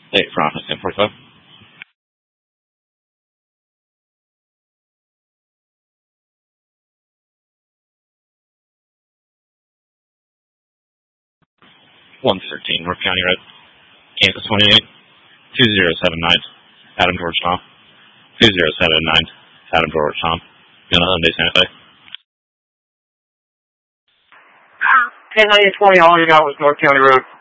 Hey, from 1045. 113 North County Road, Kansas 28, 2079, Adam George Tom. 2079, Adam George Tom. In Hyundai Santa Fe. 1090 20, all you got was North County Road.